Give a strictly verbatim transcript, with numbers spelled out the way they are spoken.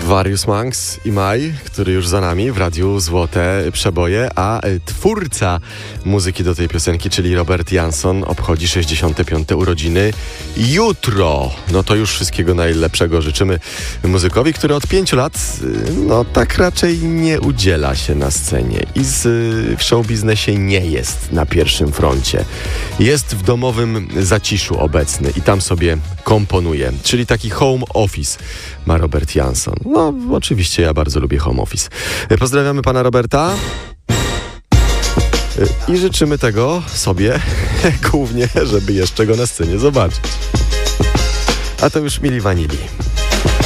Various Monks i maj, który już za nami w radiu Złote Przeboje, a twórca muzyki do tej piosenki, czyli Robert Jansson, obchodzi sześćdziesiąte piąte urodziny jutro. No to już wszystkiego najlepszego życzymy muzykowi, który od pięciu lat no tak raczej nie udziela się na scenie i z, w showbiznesie nie jest na pierwszym froncie. Jest w domowym zaciszu obecny i tam sobie komponuje, czyli taki home office ma Robert Jansson. No, oczywiście ja bardzo lubię home office. Pozdrawiamy pana Roberta i życzymy tego sobie głównie, żeby jeszcze go na scenie zobaczyć. A to już Mili Vanilli.